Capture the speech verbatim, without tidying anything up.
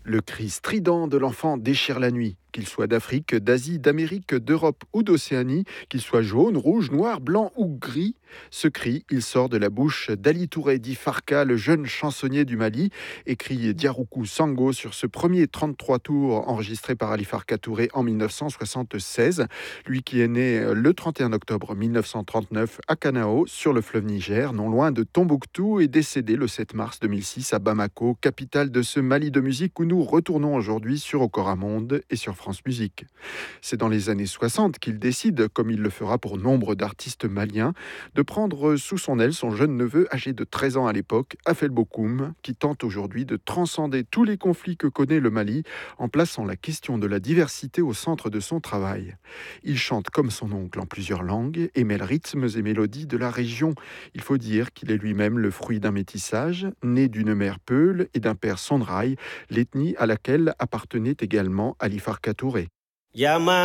Le cri strident de l'enfant déchire la nuit. Qu'il soit d'Afrique, d'Asie, d'Amérique, d'Europe ou d'Océanie, qu'il soit jaune, rouge, noir, blanc ou gris, ce cri, il sort de la bouche d'Ali Touré dit Farka, le jeune chansonnier du Mali, écrit Diaroukou Sango sur ce premier trente-trois tours enregistré par Ali Farka Touré en mille neuf cent soixante-seize. Lui qui est né le trente et un octobre mille neuf cent trente-neuf à Kanao, sur le fleuve Niger, non loin de Tombouctou, est décédé le sept mars deux mille six à Bamako, capitale de ce Mali de musique où nous retournons aujourd'hui sur Okoramonde et sur France Musique. C'est dans les années soixante qu'il décide, comme il le fera pour nombre d'artistes maliens, de prendre sous son aile son jeune neveu âgé de treize ans à l'époque, Afel Bokoum, qui tente aujourd'hui de transcender tous les conflits que connaît le Mali en plaçant la question de la diversité au centre de son travail. Il chante comme son oncle en plusieurs langues et mêle rythmes et mélodies de la région. Il faut dire qu'il est lui-même le fruit d'un métissage, né d'une mère Peul et d'un père Sondraï, l'ethnie à laquelle appartenait également Ali Farka Touré.